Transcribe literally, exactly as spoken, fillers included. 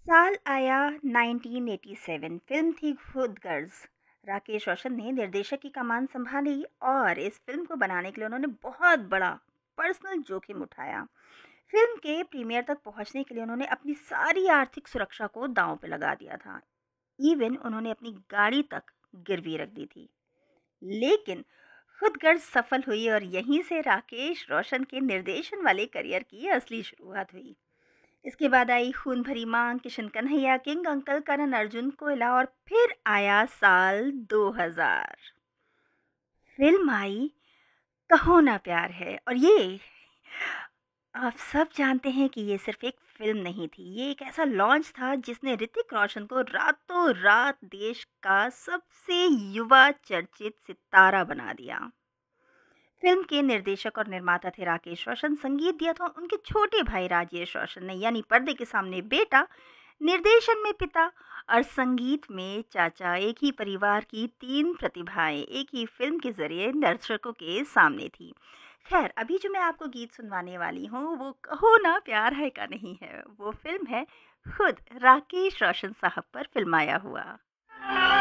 साल आया nineteen eighty seven. Film थी खुद गर्ज। राकेश रोशन ने निर्देशक की कमान संभाली और इस फिल्म को बनाने के लिए उन्होंने बहुत बड़ा पर्सनल जोखिम उठाया। फिल्म के प्रीमियर तक पहुंचने के लिए उन्होंने अपनी सारी आर्थिक सुरक्षा को दांव पे लगा दिया था। इवन उन्होंने अपनी गाड़ी तक गिरवी रख दी थी। लेकिन खुद गर्ज सफल हुई और यहीं से राकेश रोशन के निर्देशन वाले करियर की असली शुरुआत हुई। इसके बाद आई खून भरी मांग, किशन कन्हैया, किंग अंकल, करण अर्जुन, कोयला और फिर आया साल दो हज़ार। फिल्म आई कहो ना प्यार है। और ये आप सब जानते हैं कि ये सिर्फ एक फिल्म नहीं थी, ये एक ऐसा लॉन्च था जिसने ऋतिक रोशन को रातों रात देश का सबसे युवा चर्चित सितारा बना दिया। फिल्म के निर्देशक और निर्माता थे राकेश रोशन। संगीत दिया था उनके छोटे भाई राजेश रोशन ने, यानी पर्दे के सामने बेटा, निर्देशन में पिता और संगीत में चाचा। एक ही परिवार की तीन प्रतिभाएं एक ही फिल्म के जरिए दर्शकों के सामने थी। खैर, अभी जो मैं आपको गीत सुनवाने वाली हूँ वो कहो ना प्यार है का नहीं है, वो फिल्म है खुद राकेश रोशन साहब पर फिल्माया हुआ।